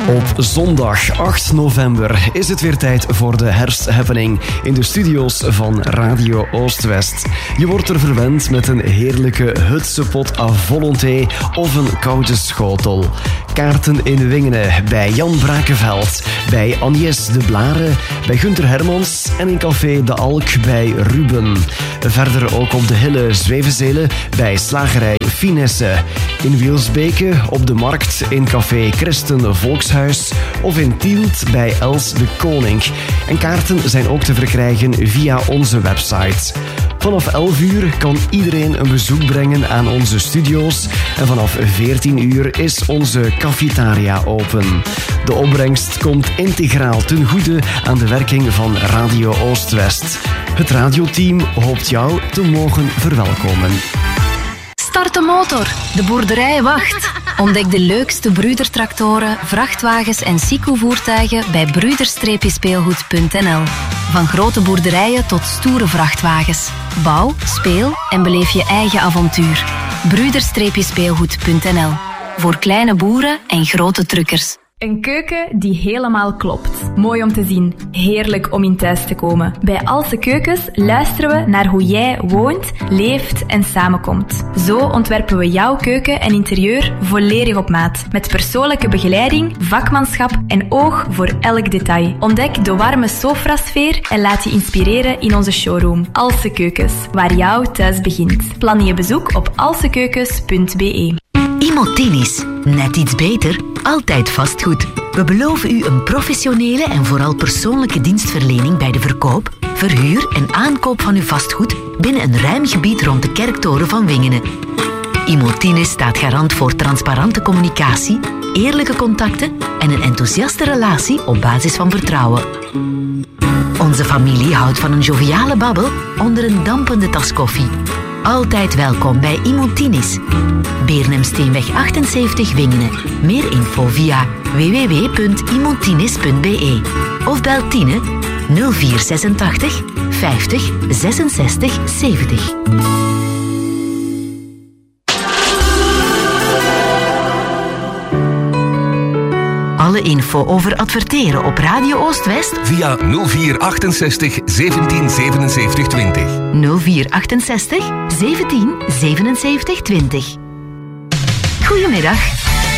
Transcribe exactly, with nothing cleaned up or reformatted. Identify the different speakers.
Speaker 1: Op zondag acht november is het weer tijd voor de herfsthappening in de studio's van Radio Oost-West. Je wordt er verwend met een heerlijke hutsepot à volonté of een koude schotel. Kaarten in Wingenen bij Jan Brakenveld, bij Agnès de Blare, bij Gunther Hermans en in Café De Alk bij Ruben. Verder ook op de Hille Zwevenzelen bij Slagerij Finesse. In Wielsbeke op de Markt in Café Christen Volkshuis of in Tielt bij Els de Koning. En kaarten zijn ook te verkrijgen via onze website. Vanaf elf uur kan iedereen een bezoek brengen aan onze studio's en vanaf veertien uur is onze cafetaria open. De opbrengst komt integraal ten goede aan de werking van Radio Oost-West. Het radioteam hoopt jou te mogen verwelkomen.
Speaker 2: Start de motor, de boerderij wacht. Ontdek de leukste Brüder-tractoren, vrachtwagens en Sico-voertuigen bij brüder speelgoed punt n l. Van grote boerderijen tot stoere vrachtwagens. Bouw, speel en beleef je eigen avontuur. brüder speelgoed punt n l. Voor kleine boeren en grote truckers.
Speaker 3: Een keuken die helemaal klopt. Mooi om te zien. Heerlijk om in thuis te komen. Bij Alse Keukens luisteren we naar hoe jij woont, leeft en samenkomt. Zo ontwerpen we jouw keuken en interieur volledig op maat. Met persoonlijke begeleiding, vakmanschap en oog voor elk detail. Ontdek de warme Sofra-sfeer en laat je inspireren in onze showroom. Alse Keukens, waar jouw thuis begint. Plan je bezoek op alsekeukens punt b e.
Speaker 4: Imotinis. Net iets beter, altijd vastgoed. We beloven u een professionele en vooral persoonlijke dienstverlening bij de verkoop, verhuur en aankoop van uw vastgoed binnen een ruim gebied rond de kerktoren van Wingenen. Imotinis staat garant voor transparante communicatie, eerlijke contacten en een enthousiaste relatie op basis van vertrouwen. Onze familie houdt van een joviale babbel onder een dampende tas koffie. Altijd welkom bij Imotinis. Beernemsteenweg achtenzeventig Wingenen. Meer info via w w w punt imotinis punt b e of bel Tine nul vier zesentachtig vijftig zesenzestig zeventig. Alle info over adverteren op Radio Oost-West
Speaker 5: via nul vier achtenzestig zeventien zevenenzeventig twintig.
Speaker 4: nul vier achtenzestig zeventien zevenenzeventig twintig. Goedemiddag.